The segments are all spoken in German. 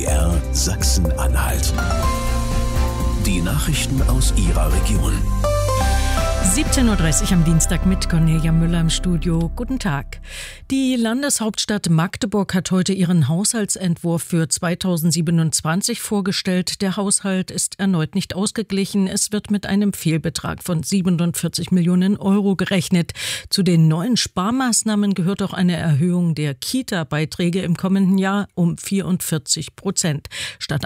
MDR Sachsen-Anhalt. Die Nachrichten aus Ihrer Region. 17.30 Uhr am Dienstag mit Cornelia Müller im Studio. Guten Tag. Die Landeshauptstadt Magdeburg hat heute ihren Haushaltsentwurf für 2027 vorgestellt. Der Haushalt ist erneut nicht ausgeglichen. Es wird mit einem Fehlbetrag von 47 Millionen Euro gerechnet. Zu den neuen Sparmaßnahmen gehört auch eine Erhöhung der Kita-Beiträge im kommenden Jahr um 44%. Statt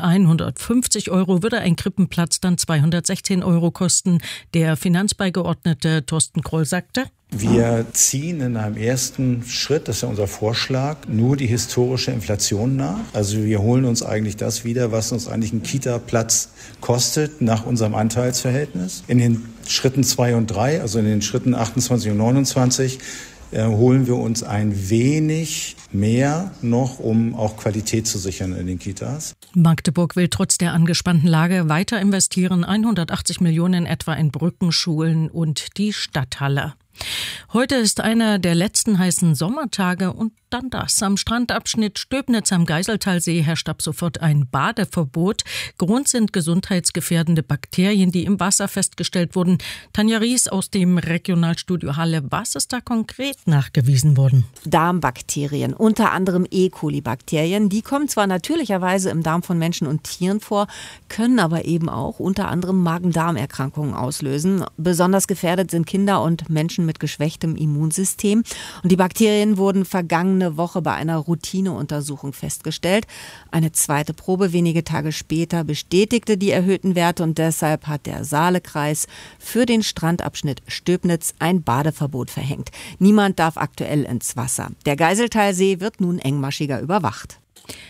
150 Euro würde ein Krippenplatz dann 216 Euro kosten. Der Finanzbeigeordnete Thorsten Kroll sagte: Wir ziehen in einem ersten Schritt, das ist ja unser Vorschlag, nur die historische Inflation nach. Also wir holen uns eigentlich das wieder, was uns eigentlich ein Kita-Platz kostet nach unserem Anteilsverhältnis. In den Schritten 2 und 3, also in den Schritten 28 und 29, holen wir uns ein wenig mehr noch, um auch Qualität zu sichern in den Kitas. Magdeburg will trotz der angespannten Lage weiter investieren, 180 Millionen etwa in Brücken, Schulen und die Stadthalle. Heute ist einer der letzten heißen Sommertage und dann das. Am Strandabschnitt Stöbnitz am Geiseltalsee herrscht ab sofort ein Badeverbot. Grund sind gesundheitsgefährdende Bakterien, die im Wasser festgestellt wurden. Tanja Ries aus dem Regionalstudio Halle. Was ist da konkret nachgewiesen worden? Darmbakterien, unter anderem E. coli-Bakterien. Die kommen zwar natürlicherweise im Darm von Menschen und Tieren vor, können aber eben auch unter anderem Magen-Darm-Erkrankungen auslösen. Besonders gefährdet sind Kinder und Menschen mit geschwächtem Immunsystem. Und die Bakterien wurden vergangene Woche bei einer Routineuntersuchung festgestellt. Eine zweite Probe wenige Tage später bestätigte die erhöhten Werte und deshalb hat der Saalekreis für den Strandabschnitt Stöbnitz ein Badeverbot verhängt. Niemand darf aktuell ins Wasser. Der Geiseltalsee wird nun engmaschiger überwacht.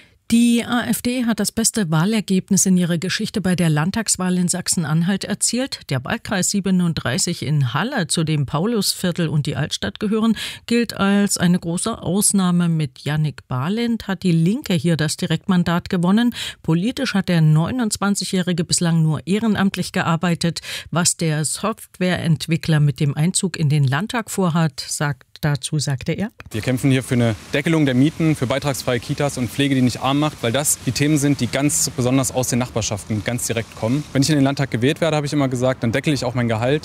Die AfD hat das beste Wahlergebnis in ihrer Geschichte bei der Landtagswahl in Sachsen-Anhalt erzielt. Der Wahlkreis 37 in Halle, zu dem Paulusviertel und die Altstadt gehören, gilt als eine große Ausnahme. Mit Jannik Balint hat die Linke hier das Direktmandat gewonnen. Politisch hat der 29-Jährige bislang nur ehrenamtlich gearbeitet. Was der Softwareentwickler mit dem Einzug in den Landtag vorhat, dazu sagte er: Wir kämpfen hier für eine Deckelung der Mieten, für beitragsfreie Kitas und Pflege, die nicht arm macht, weil das die Themen sind, die ganz besonders aus den Nachbarschaften ganz direkt kommen. Wenn ich in den Landtag gewählt werde, habe ich immer gesagt, dann deckel ich auch mein Gehalt